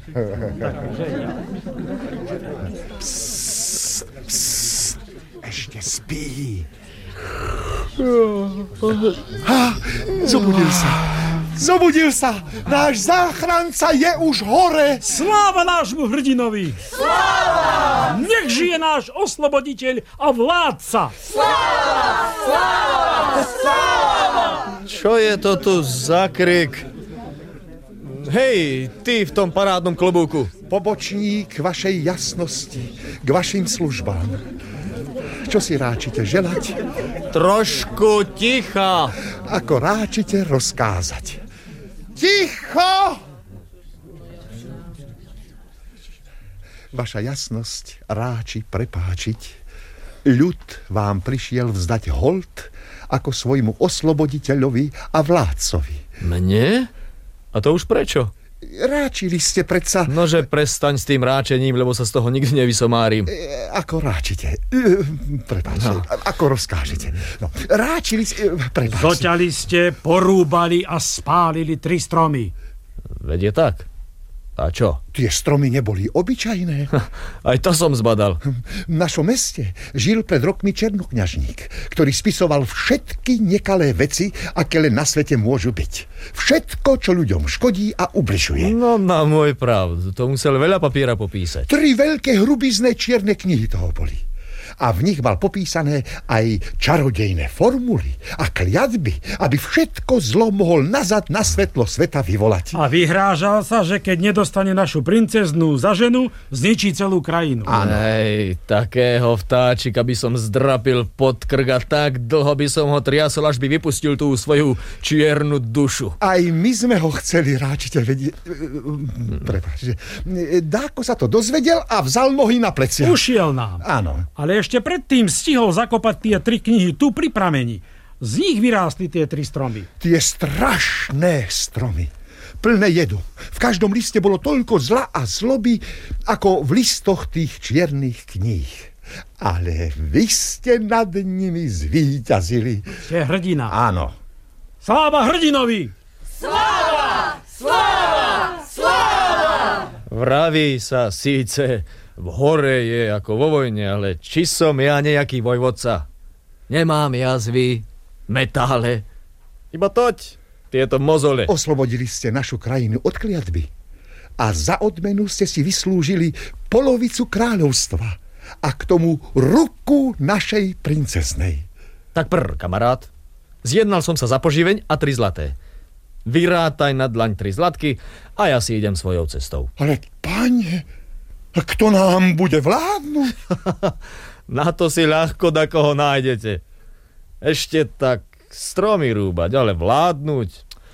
Ešte spí. Zobudil sa. Náš záchranca je už hore. Sláva nášmu hrdinovi. Sláva! Nech žije náš osloboditeľ a vládca. Sláva! Čo je to tu za krik? Hej, ty v tom parádnom klobúku. Pobočník vašej jasnosti, k vašim službám. Čo si ráčite želať? Trošku ticha. Ako ráčite rozkázať. Ticho! Vaša jasnosť ráči prepáčiť. Ľud vám prišiel vzdať hold ako svojmu osloboditeľovi a vládcovi. Mne? A to už prečo? Ráčili ste predsa... Nože prestaň s tým ráčením, lebo sa z toho nikdy nevysomárim. Ako ráčite? Prepáčte, ako rozkážete? No, ráčili ste... Prepáčte. Zoťali ste, porúbali a spálili 3 stromy. Veď je tak. A čo? Tie stromy neboli obyčajné. Aj to som zbadal. V našom meste žil pred rokmi černokňažník, ktorý spisoval všetky nekalé veci, aké len na svete môžu byť. Všetko, čo ľuďom škodí a ubližuje. No na môj pravdu, to musel veľa papiera popísať. 3 veľké hrubizné čierne knihy toho boli. A v nich mal popísané aj čarodejné formuly a kliatby, aby všetko zlo mohol nazad na svetlo sveta vyvolať. A vyhrážal sa, že keď nedostane našu princeznú za ženu, zničí celú krajinu. Hej, takého vtáčika by som zdrapil pod krk a tak dlho by som ho triasol, až by vypustil tú svoju čiernu dušu. Aj my sme ho chceli ráčite vedieť. Prepáčte. Dáko sa to dozvedel a vzal nohy na plecia. Ušiel nám. Áno. Ale ešte predtým stihol zakopať tie 3 knihy tu pri prameni. Z nich vyrástli tie 3 stromy. Tie strašné stromy, plné jedu. V každom liste bolo toľko zla a zloby, ako v listoch tých čiernych kníh. Ale vy ste nad nimi zvíťazili. Ste hrdina. Áno. Sláva hrdinovi! Sláva! Sláva! Sláva! Vraví sa síce... V hore je ako vo vojne, ale či som ja nejaký vojvodca? Nemám jazvy, metále, iba toť, tieto mozole. Oslobodili ste našu krajinu od kliatby a za odmenu ste si vyslúžili polovicu kráľovstva a k tomu ruku našej princeznej. Tak kamarát, zjednal som sa za poživeň a 3 zlaté. Vyrátaj na dlaň 3 zlatky a ja si idem svojou cestou. Ale pane... Kto nám bude vládnuť? Na to si ľahko koho nájdete. Ešte tak stromy rúbať, ale vládnuť.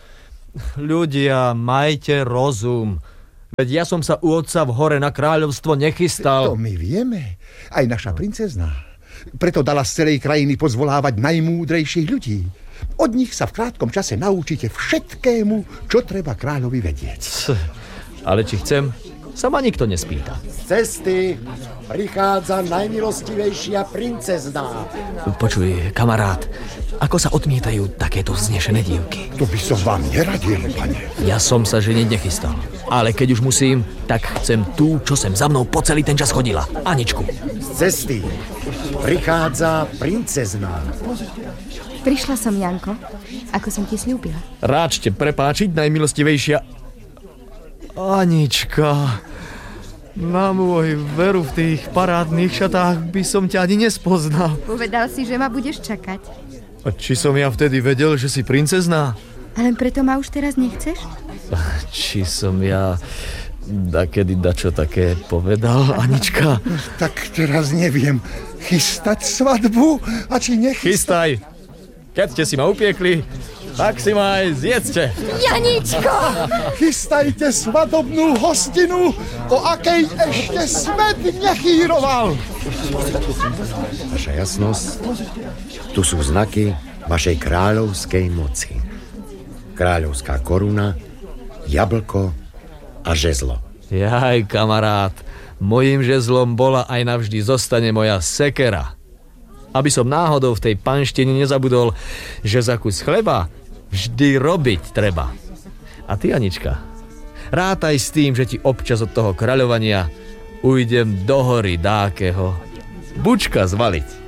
Ľudia, majte rozum. Veď ja som sa u otca v hore na kráľovstvo nechystal. To my vieme. Aj naša princezná. Preto dala z celej krajiny pozvolávať najmúdrejších ľudí. Od nich sa v krátkom čase naučíte všetkému, čo treba kráľovi vedieť. Ale či chcem... sa ma nikto nespýta. Z cesty prichádza najmilostivejšia princezná. Počuj, kamarát, ako sa odmietajú takéto vznešené dievky? To by som vám neradil, pane. Ja som sa ženiť nechystal, ale keď už musím, tak chcem tú, čo sem za mnou po celý ten čas chodila. Aničku. Z cesty prichádza princezná. Prišla som, Janko, ako som ti sľúbila. Ráčte prepáčiť, najmilostivejšia... Anička, na môj veru v tých parádnych šatách by som ťa ani nespoznal. Povedal si, že ma budeš čakať. A či som ja vtedy vedel, že si princezná? A len preto ma už teraz nechceš? Či som ja dakedy dačo také povedal, Anička? Tak teraz neviem, chystať svadbu a či nechystať? Chystaj. Keď ste si ma upiekli, tak si ma aj zjedzte. Janičko! Chystajte svadobnú hostinu, o akej ešte svet nechýroval. Vaša jasnosť, tu sú znaky vašej kráľovskej moci. Kráľovská koruna, jablko a žezlo. Jaj, kamarát, mojím žezlom bola aj navždy zostane moja sekera. Aby som náhodou v tej panštine nezabudol, že za kus chleba vždy robiť treba. A ty, Anička, Rátaj s tým, že ti občas od toho kráľovania ujdem do hory dákeho bučka zvaliť.